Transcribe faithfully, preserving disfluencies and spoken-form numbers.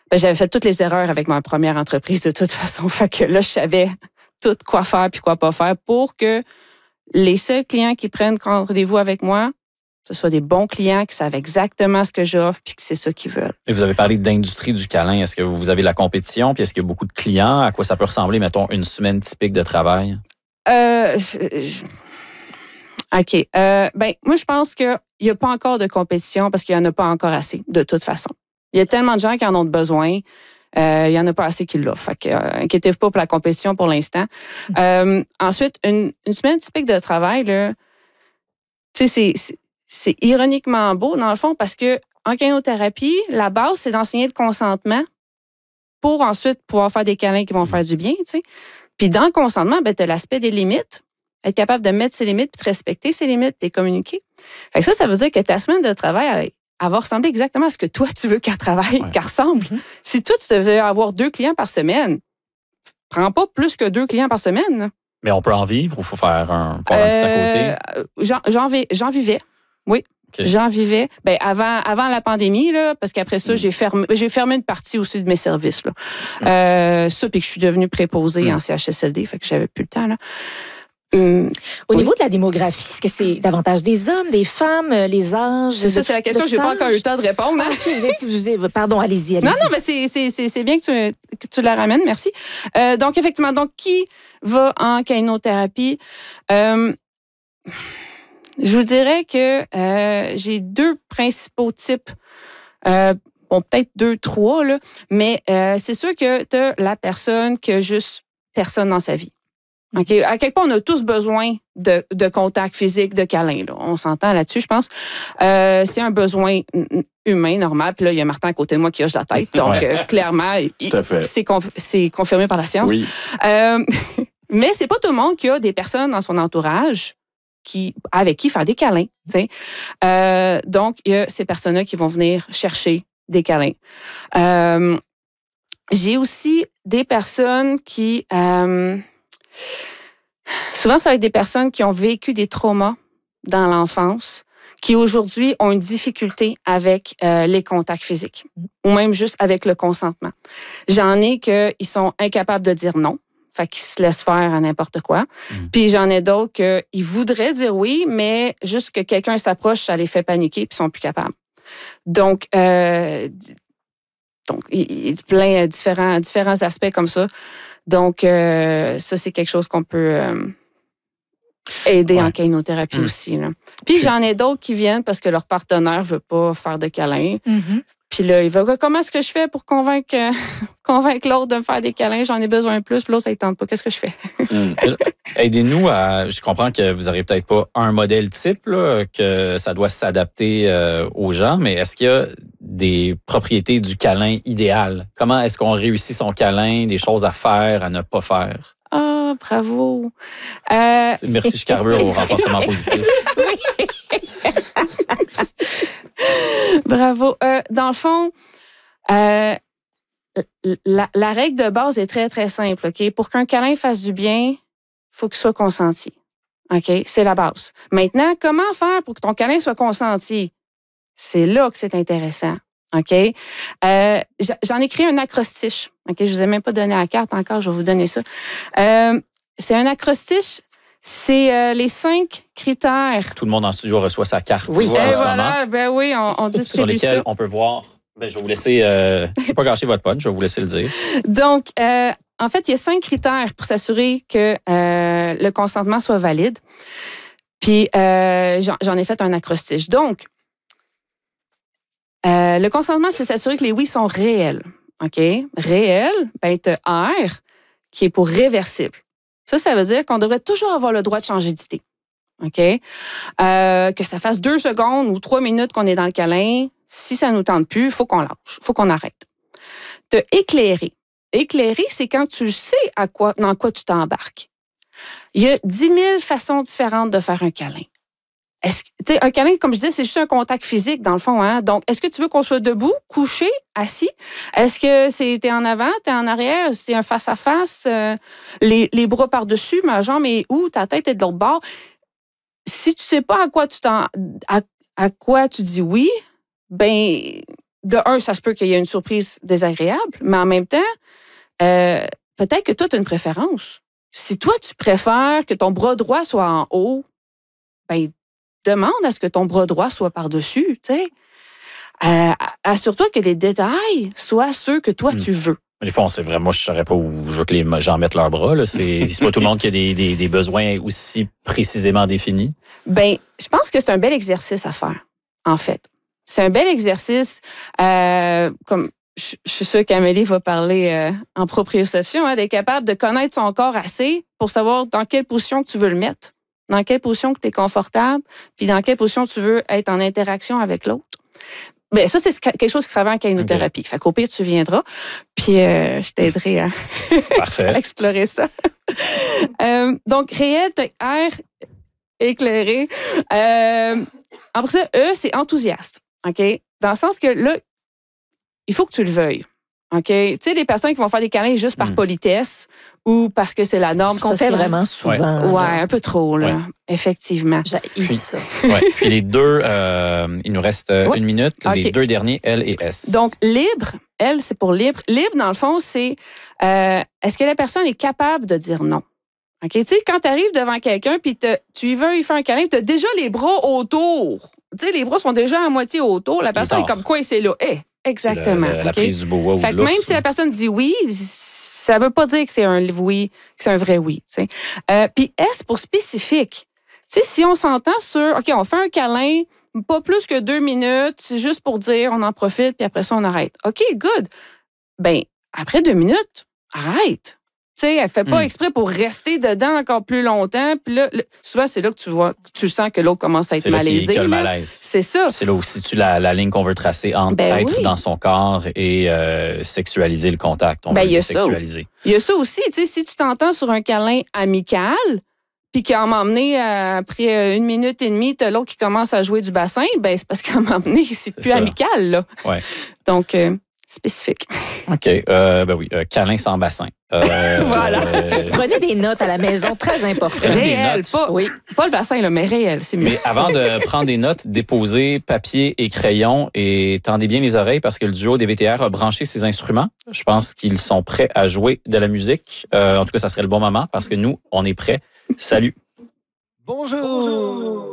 Ben, j'avais fait toutes les erreurs avec ma première entreprise de toute façon. Fait que là, je savais tout quoi faire puis quoi pas faire pour que les seuls clients qui prennent rendez-vous avec moi, ce soient des bons clients qui savent exactement ce que j'offre puis que c'est ça qu'ils veulent. Et vous avez parlé d'industrie du câlin. Est-ce que vous avez la compétition? Puis est-ce qu'il y a beaucoup de clients? À quoi ça peut ressembler, mettons, une semaine typique de travail? Euh, je... OK. Euh, ben, moi, je pense qu'il n'y a pas encore de compétition parce qu'il n'y en a pas encore assez, de toute façon. Il y a tellement de gens qui en ont besoin. Euh, il n'y en a pas assez qui l'offrent. Fait que, euh, inquiétez-vous pas pour la compétition pour l'instant. Mm-hmm. Euh, ensuite, une, une semaine typique de travail, là, tu sais, c'est, c'est, c'est ironiquement beau, dans le fond, parce que en câlinothérapie, la base, c'est d'enseigner le consentement pour ensuite pouvoir faire des câlins qui vont faire du bien, tu sais. Puis dans le consentement, ben, tu as l'aspect des limites. Être capable de mettre ses limites, puis de respecter ses limites, puis de communiquer. Fait que ça, ça veut dire que ta semaine de travail, elle va ressembler exactement à ce que toi, tu veux qu'elle travaille, ouais. qu'elle ressemble. Mm-hmm. Si toi, tu devais avoir deux clients par semaine, prends pas plus que deux clients par semaine. Là. Mais on peut en vivre ou il faut faire un, faire un petit à côté? J'en, j'en, j'en vivais, oui. Okay. J'en vivais. Ben, avant, avant la pandémie, là, parce qu'après ça, mm. j'ai, fermé, j'ai fermé une partie aussi de mes services. Là. Mm. Euh, ça, puis que je suis devenue préposée mm. en C H S L D, fait que j'avais plus le temps. Là. Hum, Au oui. niveau de la démographie, est-ce que c'est davantage des hommes, des femmes, les âges? C'est ça, c'est la question que je n'ai pas encore eu le temps de répondre. Hein? Okay, vous êtes, vous êtes, pardon, allez-y, allez-y. Non, non, mais c'est, c'est, c'est, c'est bien que tu, que tu la ramènes, merci. Euh, donc, effectivement, donc qui va en câlinothérapie? Euh, je vous dirais que euh, j'ai deux principaux types. Euh, bon, peut-être deux, trois, là, mais euh, c'est sûr que tu as la personne qui a juste personne dans sa vie. Okay. À quelque part, on a tous besoin de, de contact physique, de câlin. Là. On s'entend là-dessus, je pense. Euh, c'est un besoin humain, normal. Puis là, il y a Martin à côté de moi qui hoche la tête. Donc, ouais. euh, clairement, il, c'est, conf, c'est confirmé par la science. Oui. Euh, mais c'est pas tout le monde qui a des personnes dans son entourage qui, avec qui faire des câlins. Euh, donc, il y a ces personnes-là qui vont venir chercher des câlins. Euh, j'ai aussi des personnes qui... Euh, Souvent, ça va être des personnes qui ont vécu des traumas dans l'enfance, qui aujourd'hui ont une difficulté avec euh, les contacts physiques, ou même juste avec le consentement. J'en ai qu'ils sont incapables de dire non, fait qu'ils se laissent faire à n'importe quoi. Mmh. Puis j'en ai d'autres qu'ils voudraient dire oui, mais juste que quelqu'un s'approche, ça les fait paniquer, puis ils sont plus capables. Donc, euh, donc il y a plein de différents, différents aspects comme ça. Donc, euh, ça, c'est quelque chose qu'on peut euh, aider ouais. en câlinothérapie mmh. aussi. Là. Puis, j'en ai d'autres qui viennent parce que leur partenaire ne veut pas faire de câlins. Mmh. Puis là, il va, comment est-ce que je fais pour convaincre, euh, convaincre l'autre de me faire des câlins? J'en ai besoin plus. Puis l'autre, ça ne tente pas. Qu'est-ce que je fais? mmh. Aidez-nous à... Je comprends que vous n'aurez peut-être pas un modèle type, là, que ça doit s'adapter euh, aux gens, mais est-ce qu'il y a des propriétés du câlin idéal? Comment est-ce qu'on réussit son câlin, des choses à faire, à ne pas faire? Ah, oh, bravo! Euh... Merci, je carbure au renforcement positif. Bravo. Euh, dans le fond, euh, la, la règle de base est très, très simple. Okay? Pour qu'un câlin fasse du bien, il faut qu'il soit consenti. Okay? C'est la base. Maintenant, comment faire pour que ton câlin soit consenti? C'est là que c'est intéressant. OK? Euh, j'en ai créé un acrostiche. OK? Je ne vous ai même pas donné la carte encore, je vais vous donner ça. Euh, c'est un acrostiche. C'est euh, les cinq critères. Tout le monde en studio reçoit sa carte. Oui, en ce voilà, moment, ben oui, on, on distribue sur lesquels ça. on peut voir. Ben, je vais vous laisser. Euh, je ne vais pas gâcher votre punch, je vais vous laisser le dire. Donc, euh, en fait, il y a cinq critères pour s'assurer que euh, le consentement soit valide. Puis, euh, j'en, j'en ai fait un acrostiche. Donc, euh, le consentement, c'est s'assurer que les oui sont réels. OK? Réel, ben, tu as R, qui est pour réversible. Ça, ça veut dire qu'on devrait toujours avoir le droit de changer d'idée. OK? Euh, que ça fasse deux secondes ou trois minutes qu'on est dans le câlin, si ça ne nous tente plus, il faut qu'on lâche, il faut qu'on arrête. Te éclairer. Éclairer, c'est quand tu sais à quoi, dans quoi tu t'embarques. Il y a dix mille façons différentes de faire un câlin. Est-ce que, un câlin, comme je disais, c'est juste un contact physique, dans le fond. Hein? Donc, est-ce que tu veux qu'on soit debout, couché, assis? Est-ce que c'est t'es en avant, t'es en arrière? C'est un face-à-face? Euh, les, les bras par-dessus, ma jambe est où? Ta tête est de l'autre bord. Si tu sais pas à quoi tu t'en, à, à quoi tu dis oui, ben de un, ça se peut qu'il y ait une surprise désagréable, mais en même temps, euh, peut-être que toi, tu as une préférence. Si toi, tu préfères que ton bras droit soit en haut, ben, demande à ce que ton bras droit soit par-dessus, tu sais. Euh, assure-toi que les détails soient ceux que toi, Mm. tu veux. Des fois, on sait vraiment, moi, je ne saurais pas où je veux que les gens mettent leurs bras. Là. C'est, c'est pas tout le monde qui a des, des, des besoins aussi précisément définis. Ben, je pense que c'est un bel exercice à faire, en fait. C'est un bel exercice, euh, comme je, je suis sûre qu'Amélie va parler euh, en proprioception, hein, d'être capable de connaître son corps assez pour savoir dans quelle position que tu veux le mettre, dans quelle position que tu es confortable, puis dans quelle position tu veux être en interaction avec l'autre. Bien, ça, c'est quelque chose qui se travaille en kainothérapie. Okay. Fait qu'au pire, tu viendras, puis euh, je t'aiderai à, à explorer ça. euh, donc, réel, air éclairé. Euh, après ça, E, c'est enthousiaste. OK? Dans le sens que là, il faut que tu le veuilles. OK? Tu sais, les personnes qui vont faire des câlins juste par mm. politesse ou parce que c'est la norme Ce qu'on sociale. fait vraiment souvent. Ouais, ouais un peu trop, là. Ouais. Effectivement. J'ai ça. Ouais. Puis les deux, euh, il nous reste ouais. une minute. Okay. Les deux derniers, L et S. Donc, libre, L, c'est pour libre. Libre, dans le fond, c'est euh, est-ce que la personne est capable de dire non? OK? Tu sais, quand tu arrives devant quelqu'un puis tu y veux lui faire un câlin, tu as déjà les bras autour. Tu sais, les bras sont déjà à moitié autour. La personne est comme coincée là. Hey, exactement. Le, la okay? prise du boa ou fait de que même si la personne dit oui, ça veut pas dire que c'est un oui, que c'est un vrai oui. Euh, puis S pour spécifique. Tu sais, si on s'entend sur, OK, on fait un câlin, pas plus que deux minutes, c'est juste pour dire, on en profite, puis après ça, on arrête. OK, good. Ben, après deux minutes, arrête. Tu sais, elle fait pas mm. exprès pour rester dedans encore plus longtemps. Puis là, souvent, c'est là que tu vois, tu sens que l'autre commence à être c'est là malaisé. Qu'il y a le malaise. C'est ça. C'est là où situe la, la ligne qu'on veut tracer entre ben être oui. dans son corps et euh, sexualiser le contact. On ben, veut y a le sexualiser. Il y a ça aussi. Tu sais, si tu t'entends sur un câlin amical, puis qu'à m'emmener après une minute et demie, t'as l'autre qui commence à jouer du bassin, ben c'est parce qu'à m'emmener, c'est, c'est plus ça. amical, là. Ouais. Donc, euh, spécifique. OK. Euh, ben oui, euh, câlin sans bassin. Euh, voilà. Euh, Prenez des notes à la maison, très important. Réel, pas, oui, pas le bassin, là, mais réel, c'est mieux. Mais avant de prendre des notes, déposez papier et crayon et tendez bien les oreilles parce que le duo des V T R a branché ses instruments. Je pense qu'ils sont prêts à jouer de la musique. Euh, en tout cas, ça serait le bon moment parce que nous, on est prêts. Salut. Bonjour. Bonjour.